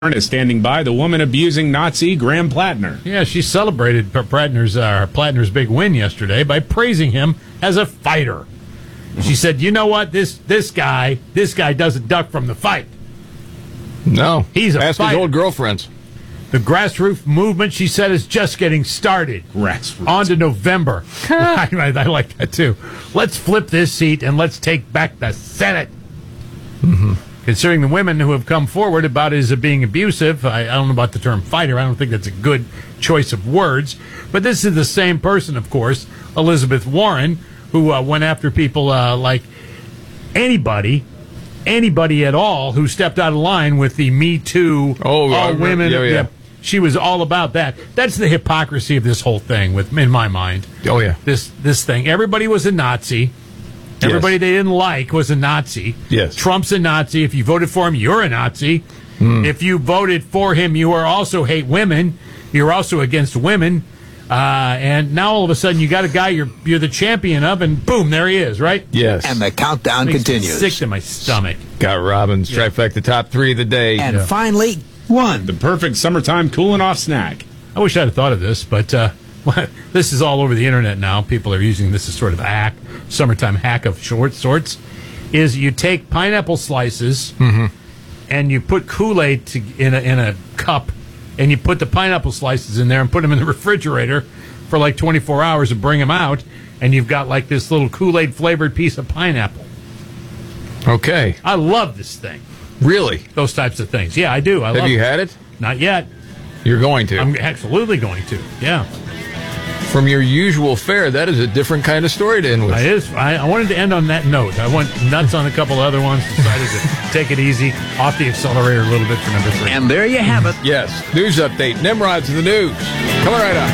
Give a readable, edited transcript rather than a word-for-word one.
is standing by the woman abusing Nazi Graham Plattner. Yeah, she celebrated Plattner's big win yesterday by praising him as a fighter. She said, "You know what? This guy doesn't duck from the fight. No, he's a ask fighter." his old girlfriends. The grassroots movement, she said, is just getting started. Grassroots. On to November. I like that too. Let's flip this seat and let's take back the Senate. Mm-hmm. Considering the women who have come forward about his being abusive, I don't know about the term fighter. I don't think that's a good choice of words. But this is the same person, of course, Elizabeth Warren, who went after people like anybody at all who stepped out of line with the Me Too, all women. Yeah. She was all about that. That's the hypocrisy of this whole thing, in my mind. Oh, yeah. This thing. Everybody was a Nazi. Everybody they didn't like was a Nazi. Yes. Trump's a Nazi. If you voted for him, you're a Nazi. If you voted for him, you are also hate women. You're also against women. And now all of a sudden you got a guy you're the champion of, and boom, there he is, right? Yes. And the countdown continues. Sick to my stomach. Got Robbins, trifecta top three of the day. And finally, one. The perfect summertime cooling off snack. I wish I'd have thought of this, but this is all over the internet now. People are using this as sort of a hack, summertime hack of sorts. Is you take pineapple slices and you put Kool-Aid in a cup, and you put the pineapple slices in there and put them in the refrigerator for like 24 hours and bring them out, and you've got like this little Kool-Aid flavored piece of pineapple. Okay. I love this thing. Really? Those types of things. Yeah, I do. Have you had it? Not yet. You're going to. I'm absolutely going to. Yeah. From your usual fare, that is a different kind of story to end with. It is. I wanted to end on that note. I went nuts on a couple other ones. Decided to take it easy, off the accelerator a little bit for number 3. And there you have it. Yes. News update. Nimrod's in the news. Coming right up.